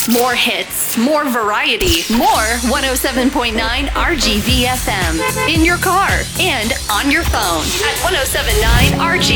More hits, more variety, more 107.9 RGV FM. In your car and on your phone at 1079 RG.